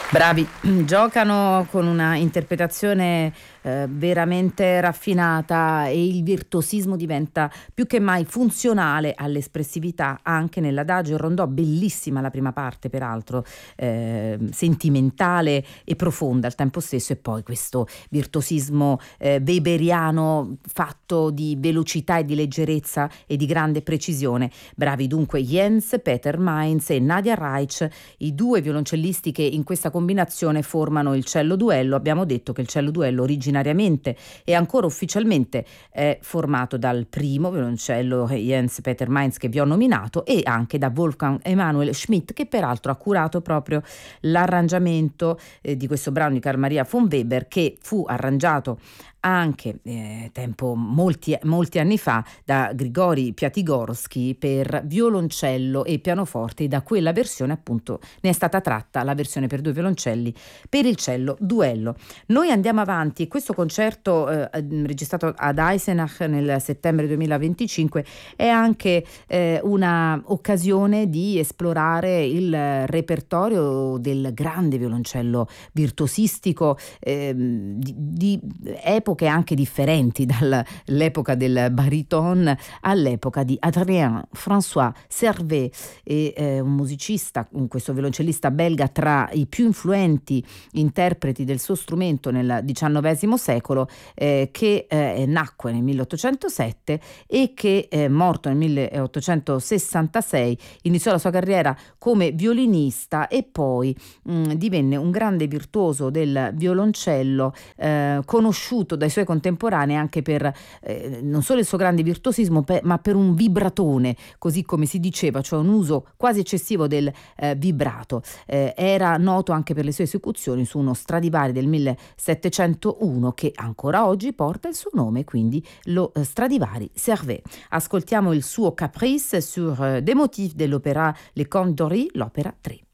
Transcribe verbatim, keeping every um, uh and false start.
Bravi, giocano con una interpretazione eh, veramente raffinata e il virtuosismo diventa più che mai funzionale all'espressività anche nell'adagio. Il rondò, bellissima la prima parte peraltro, eh, sentimentale e profonda al tempo stesso, e poi questo virtuosismo eh, weberiano fatto di velocità e di leggerezza e di grande precisione. Bravi dunque Jens Peter Mainz e Nadia Reich, i due violoncellisti che in questa combinazione formano il cello duello. Abbiamo detto che il cello duello originariamente e ancora ufficialmente è formato dal primo violoncello Jens Peter Mainz che vi ho nominato, e anche da Wolfgang Emanuel Schmidt, che peraltro ha curato proprio l'arrangiamento eh, di questo brano di Carl Maria von Weber, che fu arrangiato anche eh, tempo molti, molti anni fa da Grigori Piatigorsky per violoncello e pianoforte, e da quella versione appunto ne è stata tratta la versione per due violoncelli per il cello duello. Noi andiamo avanti, e questo concerto eh, registrato ad Eisenach nel settembre duemilaventicinque è anche eh, una occasione di esplorare il repertorio del grande violoncello virtuosistico eh, di, di epoche anche differenti, dall'epoca del bariton all'epoca di Adrien François Servet, e, eh, un musicista, questo violoncellista belga tra i più influenti interpreti del suo strumento nel diciannovesimo secolo, eh, che eh, nacque nel milleottocentosette e che eh, morto nel milleottocentosessantasei iniziò la sua carriera come violinista e poi mh, divenne un grande virtuoso del violoncello, eh, conosciuto dai suoi contemporanei anche per eh, non solo il suo grande virtuosismo pe- ma per un vibratone, così come si diceva, cioè un uso quasi eccessivo del eh, vibrato. Eh, era noto anche per le sue esecuzioni su uno Stradivari del millesettecentouno che ancora oggi porta il suo nome, quindi lo eh, Stradivari Servet. Ascoltiamo il suo Caprice sur euh, des motifs dell'opéra Les Contes d'Ory, l'opera tre.